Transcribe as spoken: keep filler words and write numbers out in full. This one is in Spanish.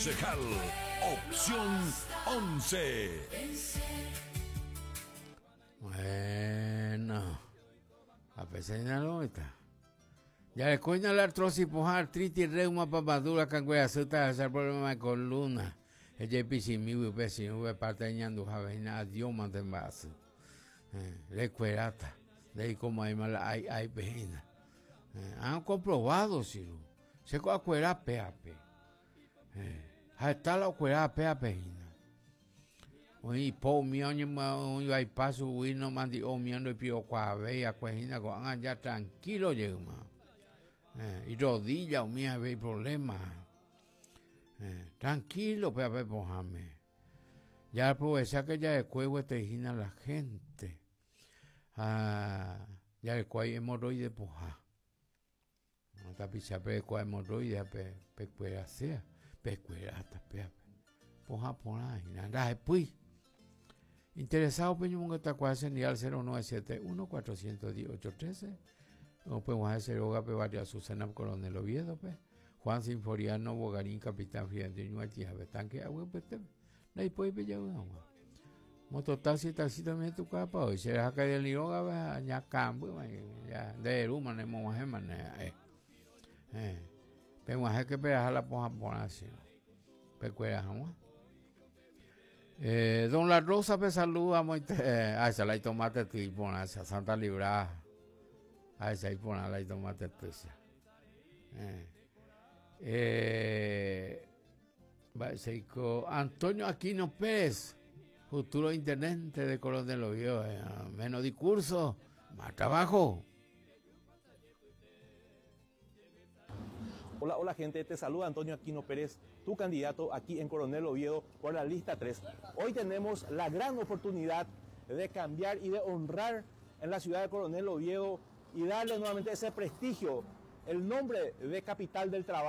Concejal, opción once. Bueno, a pesar de la está. Ya le cuenta la artrosis, poja, artritis, reuma, papadura, canguea, suta, hacer problema de columna. El J P C, mi V P C, V parte de ñandu, javena, Dios mante base. Le cuerata, de ahí como hay mala, hay, hay pejina. Han comprobado, Siru. Se cuera P A P. Está la cuera P A P. Oi po mionyo ma oi paso ui no mandi o miondo pio kwa ve a cuejina con ya tranquilo llema. Eh, y rodilla o mía ve problema. Eh, tranquilo pe a pojame. Ya aprovecha que ya de cuego te digina la gente. Ah, ya el cuay hemorroide poja. No ta picha pe cuay hemorroide pe pe cuera sea, pe cuera hasta pe. Poja pona y nada después. Interesado, Peño que está cuasi en el cero nueve siete uno cuatro uno cero ocho uno tres. No podemos hacer hoga pe varias Susana Coronel Oviedo, pe. Juan Sinforiano, Bogarín, Capitán Fiante, Ñuatia, Betanque, Agua, Pete. No hay puede pillar una. Mototaxi, taxi también tu capa, hoy se deja caer el yoga, ya cambio, ya de Ruma, no hemos más, eh. Eh. Pero hay que pegar la poja por así. Pecuera, ¿no? Eh, don La Rosa me saluda muy eh, a esa la tomate tipona, esa Santa Libra, a esa y pona la tomate tuya. Eh, eh, Antonio Aquino Pérez, futuro intendente de Coronel Oviedo, eh, menos discurso, más trabajo. Hola, hola gente, te saluda Antonio Aquino Pérez, tu candidato aquí en Coronel Oviedo por la lista tres. Hoy tenemos la gran oportunidad de cambiar y de honrar en la ciudad de Coronel Oviedo y darle nuevamente ese prestigio, el nombre de capital del trabajo.